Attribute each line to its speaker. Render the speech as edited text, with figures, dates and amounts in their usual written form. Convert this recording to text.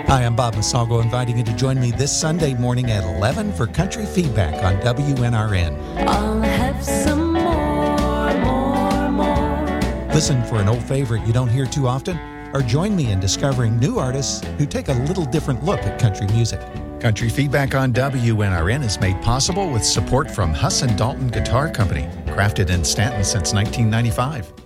Speaker 1: Hi, I'm Bob Masalgo, inviting you to join me this Sunday morning at 11 for Country Feedback on WNRN.
Speaker 2: I'll have some more.
Speaker 1: Listen for an old favorite you don't hear too often, or join me in discovering new artists who take a little different look at country music. Country Feedback on WNRN is made possible with support from Huss & Dalton Guitar Company, crafted in Stanton since 1995.